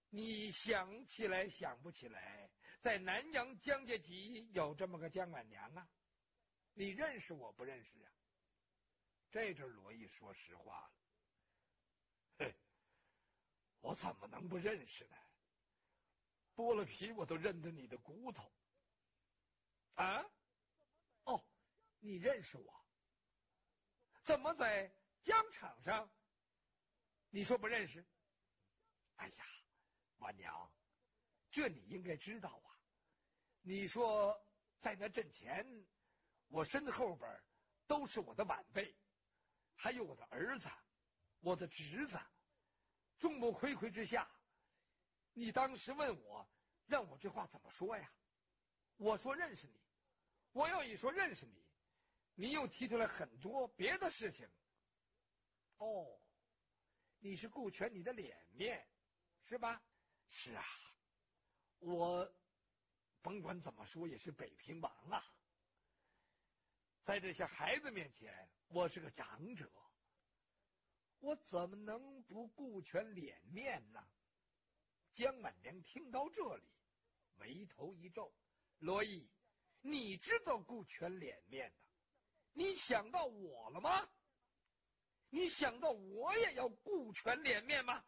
你想起来想不起来，在南阳江家集有这么个江婉娘啊？你认识我不认识啊？这阵罗毅说实话了，嘿，我怎么能不认识呢？剥了皮我都认得你的骨头啊！哦，你认识我？怎么在疆场上你说不认识？哎呀，婉娘，这你应该知道啊。你说在那阵前，我身后边都是我的晚辈，还有我的儿子，我的侄子，众目睽睽之下，你当时问我，让我这话怎么说呀？我说认识你，我要一说认识你，你又提出来很多别的事情。哦，你是顾全你的脸面，是吧？是啊，我甭管怎么说也是北平王啊，在这些孩子面前，我是个长者，我怎么能不顾全脸面呢？江婉娘听到这里，眉头一皱：“罗毅，你知道顾全脸面的，你想到我了吗？你想到我也要顾全脸面吗？”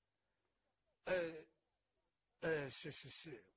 是，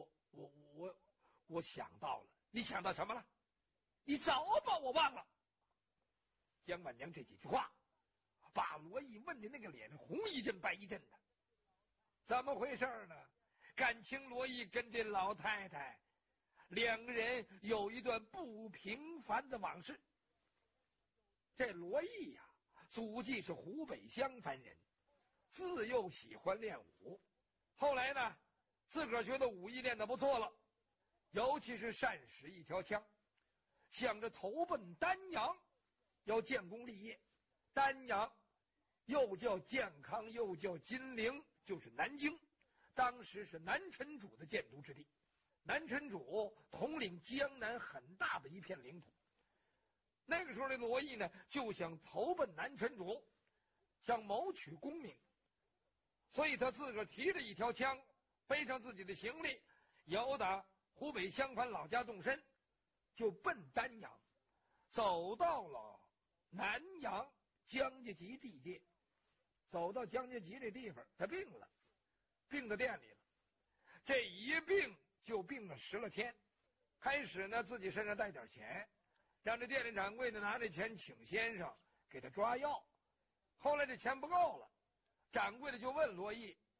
我想到了。你想到什么了？你早把我忘了。江婉娘这几句话，把罗毅问的那个脸红一阵白一阵的。怎么回事呢？感情罗毅跟这老太太两个人有一段不平凡的往事。这罗毅呀，祖籍是湖北襄樊人，自幼喜欢练武，后来呢，自个儿觉得武艺练得不错了，尤其是善使一条枪，想着投奔丹阳，要建功立业。丹阳又叫建康，又叫金陵，就是南京，当时是南陈主的建都之地。南陈主统领江南很大的一片领土，那个时候的罗毅呢，就想投奔南陈主，想谋取功名，所以他自个儿提着一条枪，背上自己的行李，由打湖北襄樊老家动身，就奔丹阳，走到了南阳江家集地界。走到江家集这地方，他病了，病到店里了。这一病就病了10来天。开始呢，自己身上带点钱，让这店里掌柜的拿这钱请先生给他抓药。后来这钱不够了，掌柜的就问罗毅